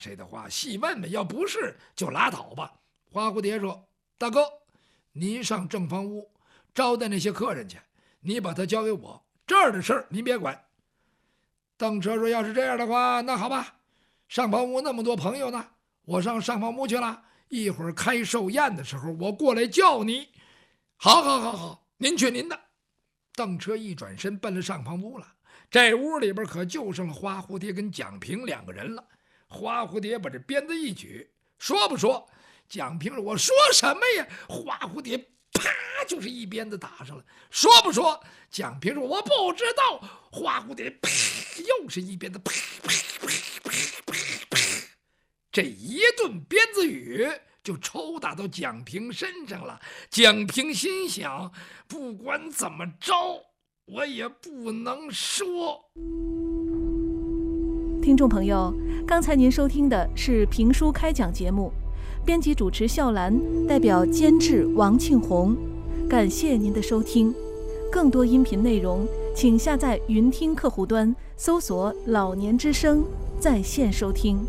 谁的话细问问，要不是就拉倒吧。花蝴蝶说：“大哥，你上正房屋招待那些客人去，你把他交给我，这儿的事儿您别管。”邓车说：“要是这样的话，那好吧，上房屋那么多朋友呢，我上上房屋去了，一会儿开寿宴的时候我过来叫你。”好好好好，您去您的。邓车一转身奔了上房屋了。这屋里边可就剩了花蝴蝶跟蒋平两个人了。花蝴蝶把这鞭子一举，说不说？蒋平说：“我说什么呀？”花蝴蝶啪就是一鞭子打上了。说不说？蒋平说：“我不知道。”花蝴蝶啪又是一鞭子，啪啪啪啪啪啪，这一顿鞭子雨就抽打到蒋平身上了。蒋平心想，不管怎么着，我也不能说。 听众朋友，刚才您收听的是评书开讲节目，编辑主持笑兰，代表监制王庆红，感谢您的收听。更多音频内容，请下载云听客户端，搜索“老年之声”在线收听。